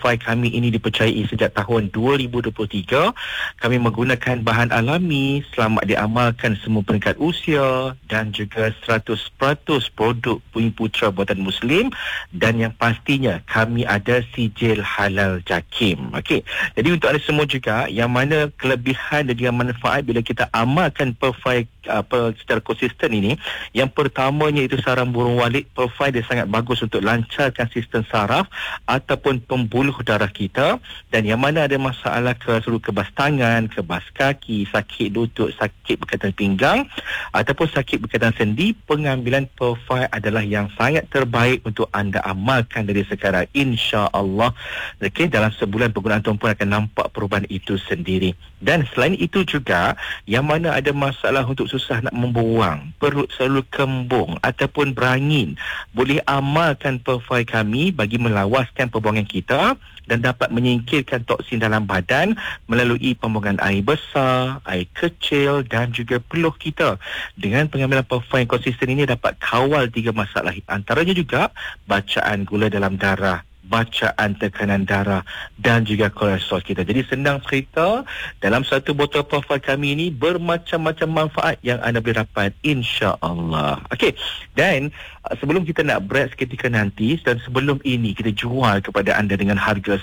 Perfai kami ini dipercayai sejak tahun 2023. Kami menggunakan bahan alami, selamat diamalkan semua peringkat usia dan juga 100% produk Bumi Putra buatan Muslim, dan yang pastinya kami ada sijil halal JAKIM. Okey. Jadi untuk anda semua juga yang mana kelebihan dan juga manfaat bila kita amalkan Perfai secara konsisten ini, yang pertamanya itu sarang burung walit. Perfai dia sangat bagus untuk lancarkan sistem saraf ataupun pembuluh darah kita, dan yang mana ada masalah seluruh kebas tangan, kebas kaki, sakit lutut, sakit berkaitan pinggang ataupun sakit berkaitan sendi, pengambilan Perfai adalah yang sangat terbaik untuk anda amalkan dari sekarang, insya-Allah. Okey, dalam sebulan penggunaan tuan pun akan nampak perubahan itu sendiri. Dan selain itu juga, yang mana ada masalah untuk susah nak membuang, perut selalu kembung ataupun berangin, boleh amalkan Perfai kami bagi melawaskan pembuangan kita dan dapat menyingkirkan toksin dalam badan melalui pembuangan air besar, air kecil dan juga peluh kita. Dengan pengambilan Perfai yang konsisten ini dapat kawal 3 masalah, antaranya juga bacaan gula dalam darah, bacaan tekanan darah dan juga kolesterol kita. Jadi senang cerita, dalam satu botol Perfai kami ini bermacam-macam manfaat yang anda boleh dapat, insya-Allah. Okey. Dan sebelum kita nak break seketika nanti, dan sebelum ini kita jual kepada anda dengan harga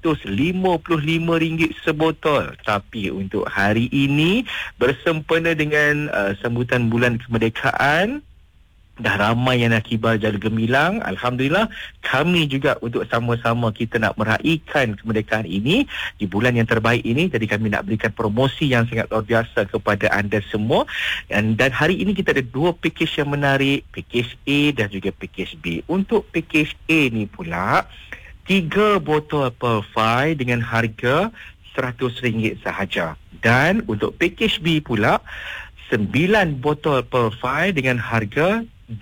RM155 sebotol. Tapi untuk hari ini bersempena dengan sambutan bulan kemerdekaan, dah ramai yang nak kibar jala gemilang. Alhamdulillah, kami juga untuk sama-sama kita nak meraihkan kemerdekaan ini di bulan yang terbaik ini. Jadi kami nak berikan promosi yang sangat luar biasa kepada anda semua. Dan hari ini kita ada 2 pakej yang menarik, pakej A dan juga pakej B. Untuk pakej A ni pula, 3 botol Perfai dengan harga RM100 sahaja. Dan untuk pakej B pula, 9 botol Perfai dengan harga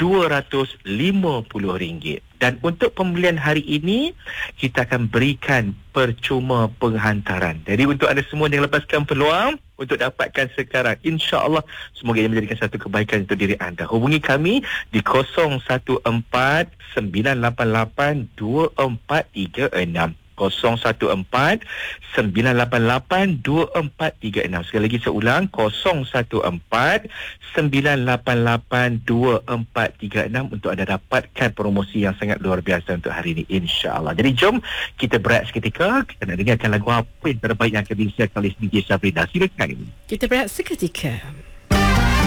RM250. Dan untuk pembelian hari ini, kita akan berikan percuma penghantaran. Jadi untuk anda semua yang lepaskan peluang untuk dapatkan sekarang, insya-Allah semoga ia menjadikan satu kebaikan untuk diri anda. Hubungi kami di 0149882436. 0149882436. Sekali lagi saya ulang, 0149882436 untuk anda dapatkan promosi yang sangat luar biasa untuk hari ini, insya-Allah. Jadi jom kita berehat seketika, kita nak dengarkan lagu apa yang terbaik yang akan disiarkan oleh DJ Sabrina. Silakan. Kita berehat seketika.